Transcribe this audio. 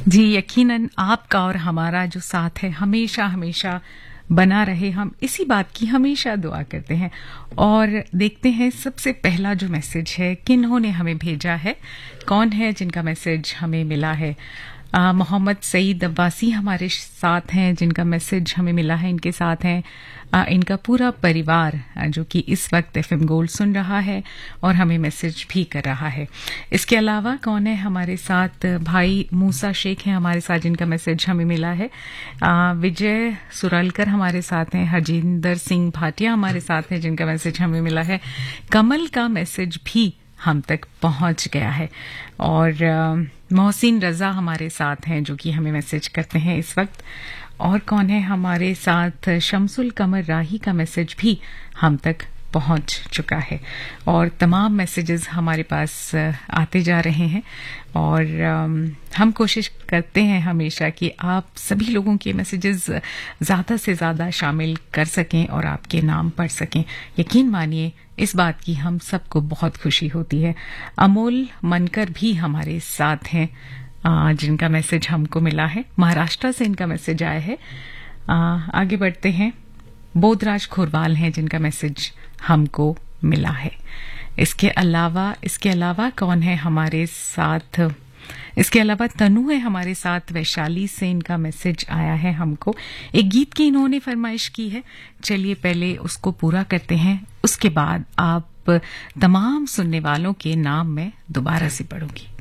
जी, यकीनन आपका और हमारा जो साथ है हमेशा हमेशा बना रहे, हम इसी बात की हमेशा दुआ करते हैं। और देखते हैं सबसे पहला जो मैसेज है किन्होंने हमें भेजा है, कौन है जिनका मैसेज हमें मिला है। मोहम्मद सईद अब्बासी हमारे साथ हैं जिनका मैसेज हमें मिला है। इनके साथ हैं इनका पूरा परिवार जो कि इस वक्त एफएम गोल्ड सुन रहा है और हमें मैसेज भी कर रहा है। इसके अलावा कौन है हमारे साथ, भाई मूसा शेख हैं हमारे साथ जिनका मैसेज हमें मिला है। विजय सुरलकर हमारे साथ हैं। हरजिंदर सिंह भाटिया हमारे साथ हैं जिनका मैसेज हमें मिला है। कमल का मैसेज भी हम तक पहुंच गया है। और मोहसिन रजा हमारे साथ हैं जो कि हमें मैसेज करते हैं इस वक्त। और कौन है हमारे साथ, शमसुल कमर राही का मैसेज भी हम तक पहुंच चुका है। और तमाम मैसेजेस हमारे पास आते जा रहे हैं और हम कोशिश करते हैं हमेशा कि आप सभी लोगों के मैसेजेस ज़्यादा से ज़्यादा शामिल कर सकें और आपके नाम पढ़ सकें। यकीन मानिए इस बात की हम सबको बहुत खुशी होती है। अमोल मनकर भी हमारे साथ हैं जिनका मैसेज हमको मिला है। महाराष्ट्र से इनका मैसेज आया है। आगे बढ़ते हैं। बोधराज खुरवाल हैं जिनका मैसेज हमको मिला है। इसके अलावा कौन है हमारे साथ, इसके अलावा तनु है हमारे साथ। वैशाली से इनका मैसेज आया है हमको। एक गीत की इन्होंने फरमाइश की है, चलिए पहले उसको पूरा करते हैं, उसके बाद आप तमाम सुनने वालों के नाम मैं दोबारा से पढ़ूंगी।